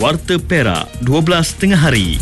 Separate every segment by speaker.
Speaker 1: Warta Perak 12 tengah hari.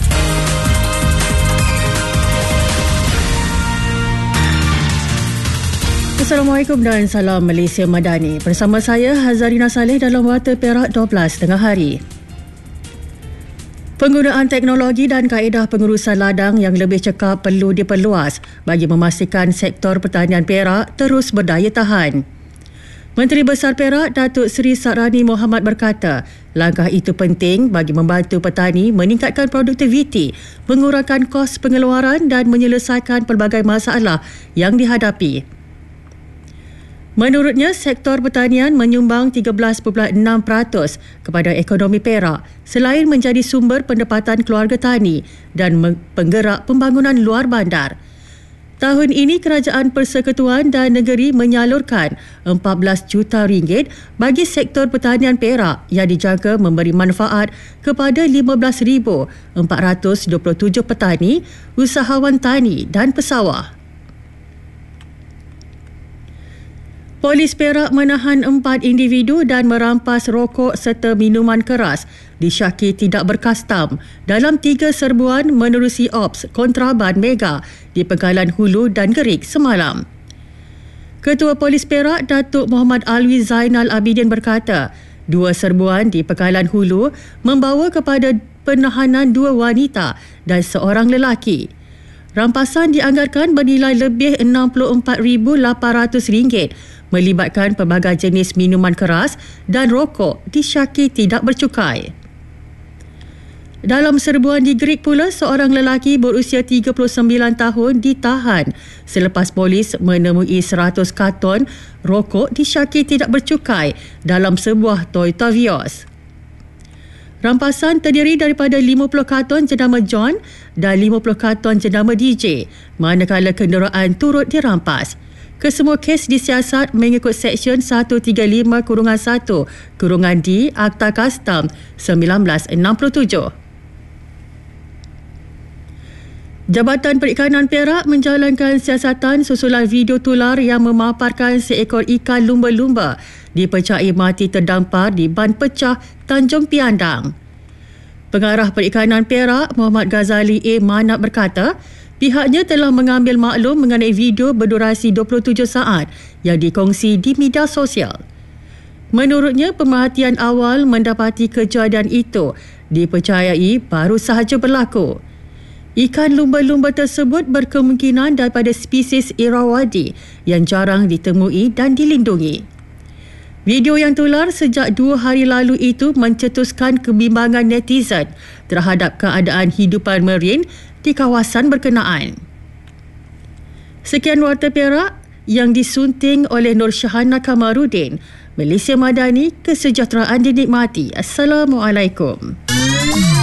Speaker 2: Assalamualaikum dan salam Malaysia Madani. Bersama saya Hazarina Saleh dalam Warta Perak 12 tengah hari. Penggunaan teknologi dan kaedah pengurusan ladang yang lebih cekap perlu diperluas bagi memastikan sektor pertanian Perak terus berdaya tahan. Menteri Besar Perak Datuk Seri Sakrani Mohamad berkata, langkah itu penting bagi membantu petani meningkatkan produktiviti, mengurangkan kos pengeluaran dan menyelesaikan pelbagai masalah yang dihadapi. Menurutnya, sektor pertanian menyumbang 13.6% kepada ekonomi Perak selain menjadi sumber pendapatan keluarga tani dan penggerak pembangunan luar bandar. Tahun ini, Kerajaan Persekutuan dan Negeri menyalurkan 14 juta ringgit bagi sektor pertanian Perak yang dijangka memberi manfaat kepada 15,427 petani, usahawan tani dan pesawah. Polis Perak menahan 4 individu dan merampas rokok serta minuman keras disyaki tidak berkastam dalam 3 serbuan menerusi ops kontraban mega di Pegalan Hulu dan Gerik semalam. Ketua Polis Perak Datuk Muhammad Alwi Zainal Abidin berkata, 2 serbuan di Pegalan Hulu membawa kepada penahanan 2 wanita dan seorang lelaki. Rampasan dianggarkan bernilai lebih RM64,800 melibatkan pelbagai jenis minuman keras dan rokok disyaki tidak bercukai. Dalam serbuan di Gerik pula, seorang lelaki berusia 39 tahun ditahan selepas polis menemui 100 karton rokok disyaki tidak bercukai dalam sebuah Toyota Vios. Rampasan terdiri daripada 50 karton jenama John dan 50 karton jenama DJ, manakala kenderaan turut dirampas. Kesemua kes disiasat mengikut Seksyen 135-1-D Akta Kastam 1967. Jabatan Perikanan Perak menjalankan siasatan susulan video tular yang memaparkan seekor ikan lumba-lumba dipecai mati terdampar di ban pecah Tanjung Piandang. Pengarah Perikanan Perak Muhammad Ghazali A. Manap berkata, pihaknya telah mengambil maklum mengenai video berdurasi 27 saat yang dikongsi di media sosial. Menurutnya, pemerhatian awal mendapati kejadian itu dipercayai baru sahaja berlaku. Ikan lumba-lumba tersebut berkemungkinan daripada spesies Irrawaddy yang jarang ditemui dan dilindungi. Video yang tular sejak 2 hari lalu itu mencetuskan kebimbangan netizen terhadap keadaan hidupan marin di kawasan berkenaan. Sekian Warta Perak yang disunting oleh Nur Syahana Kamarudin. Malaysia Madani, kesejahteraan dinikmati. Assalamualaikum.